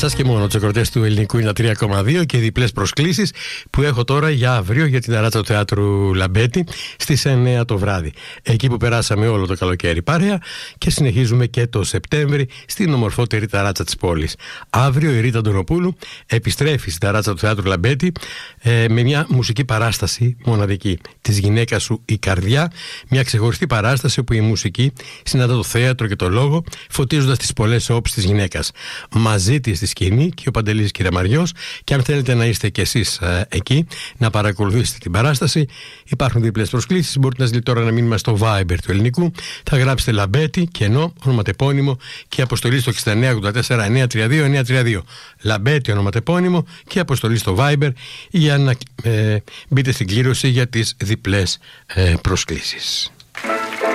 εσάς και μόνο. Τους ακροτές του Ελληνικού είναι τα 3,2 και διπλές προσκλήσεις που έχω τώρα για αύριο για την ταράτσα του Θεάτρου Λαμπέτη στις 9 το βράδυ. Εκεί που περάσαμε όλο το καλοκαίρι παρέα και συνεχίζουμε και το Σεπτέμβρη στην ομορφότερη ταράτσα της πόλης. Αύριο η Ρίτα Αντωνοπούλου επιστρέφει στην ταράτσα του Θεάτρου Λαμπέτη με μια μουσική παράσταση μοναδική. Της γυναίκας σου η καρδιά, μια ξεχωριστή παράσταση όπου η μουσική συναντά το θέατρο και το λόγο, φωτίζοντας τις πολλές όψεις της γυναίκας. Μαζί της στη σκηνή και ο Παντελής Κυραμαριός, και αν θέλετε να είστε κι εσείς εκεί να παρακολουθήσετε την παράσταση, υπάρχουν διπλές προσκλήσεις. Μπορείτε να στείλετε τώρα ένα μήνυμα στο Viber του Ελληνικού, θα γράψετε Λαμπέτη, κενό, ονοματεπώνυμο και αποστολή στο 6984 932 932. Λαμπέτη, ονοματεπώνυμο και αποστολή στο Viber για να μπείτε στην κλήρωση για τις διπλές προσκλήσεις.